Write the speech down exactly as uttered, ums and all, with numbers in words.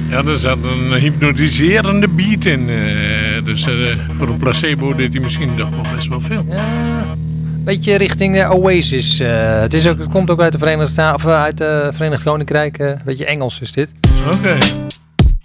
Ja, er zat een hypnotiserende beat in. Uh, dus uh, voor een placebo deed hij misschien toch wel best wel veel. Ja, beetje richting uh, Oasis. Uh, het, is ook, het komt ook uit de Verenigde Staten, of uit het uh, Verenigd Koninkrijk. Een uh, beetje Engels is dit. Oké. Okay.